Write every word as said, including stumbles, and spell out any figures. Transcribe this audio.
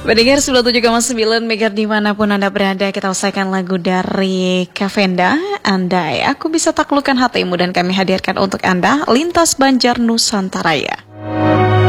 Pendengar sembilan puluh tujuh koma sembilan Megar dimanapun Anda berada, kita usahkan lagu dari Kavenda, Andai Aku Bisa Taklukkan Hatimu, dan kami hadirkan untuk Anda Lintas Banjar Nusantara.